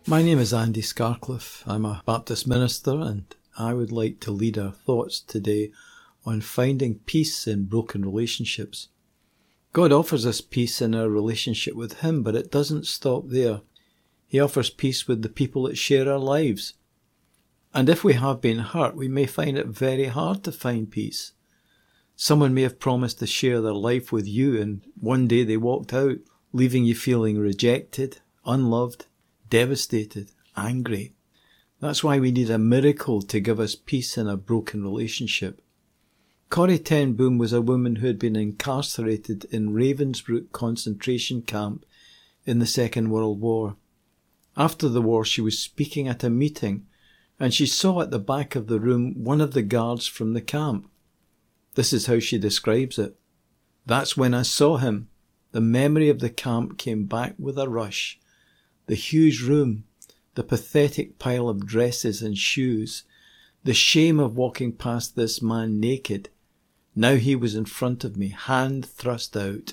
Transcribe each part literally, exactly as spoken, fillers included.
My name is Andy Scarcliffe. I'm a Baptist minister, and I would like to lead our thoughts today on finding peace in broken relationships. God offers us peace in our relationship with Him, but it doesn't stop there. He offers peace with the people that share our lives. And if we have been hurt, we may find it very hard to find peace. Someone may have promised to share their life with you, and one day they walked out, leaving you feeling rejected, unloved, devastated, angry. That's why we need a miracle to give us peace in a broken relationship. Corrie ten Boom was a woman who had been incarcerated in Ravensbrück concentration camp in the Second World War. After the war, she was speaking at a meeting, and she saw at the back of the room one of the guards from the camp. This is how she describes it. "That's when I saw him. The memory of the camp came back with a rush. The huge room, the pathetic pile of dresses and shoes, the shame of walking past this man naked. Now he was in front of me, hand thrust out.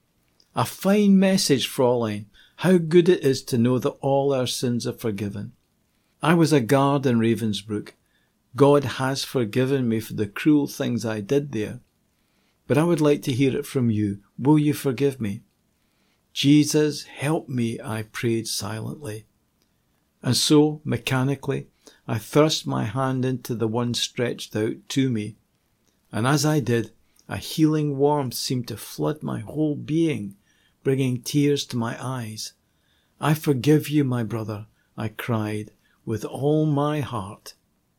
A fine message, Fräulein. How good it is to know that all our sins are forgiven. I was a guard in Ravensbrück. God has forgiven me for the cruel things I did there. But I would like to hear it from you. Will you forgive me? Jesus, help me, I prayed silently. And so, mechanically, I thrust my hand into the one stretched out to me. And as I did, a healing warmth seemed to flood my whole being, bringing tears to my eyes. I forgive you, my brother, I cried, with all my heart.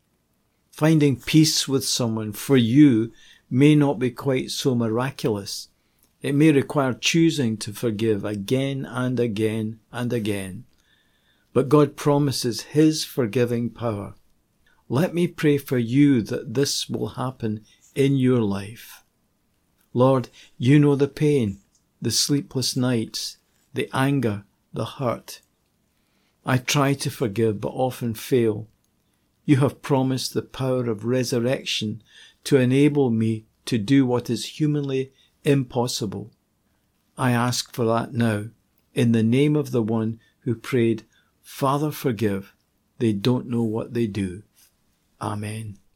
Finding peace with someone for you may not be quite so miraculous. It may require choosing to forgive again and again and again. But God promises His forgiving power. Let me pray for you that this will happen in your life. Lord, you know the pain, the sleepless nights, the anger, the hurt. I try to forgive but often fail. You have promised the power of resurrection to enable me to do what is humanly impossible. I ask for that now, in the name of the one who prayed, Father, forgive, they don't know what they do. Amen.